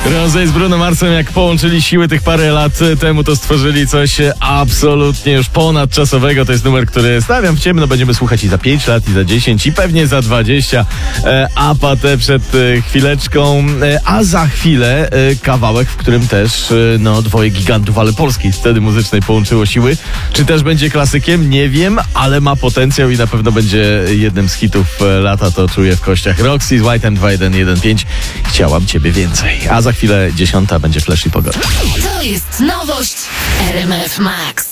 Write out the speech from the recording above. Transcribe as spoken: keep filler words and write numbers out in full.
Rosé z Bruno Marsem, jak połączyli siły tych parę lat temu, to stworzyli coś absolutnie już ponadczasowego. To jest numer, który stawiam w ciemno. Będziemy słuchać i za pięć lat, i za dziesięć, i pewnie za dwadzieścia. E, Apatę przed e, chwileczką. E, a za chwilę e, kawałek, w którym też e, no dwoje gigantów, ale polskiej sceny muzycznej połączyło siły. Czy też będzie klasykiem? Nie wiem, ale ma potencjał i na pewno będzie jednym z hitów e, lata. To czuję w kościach. Roxy z White'em dwa jeden jeden pięć. Chciałam ciebie więcej. A za chwilę dziesiąta będzie Flash i pogoda. To jest nowość R M F Max.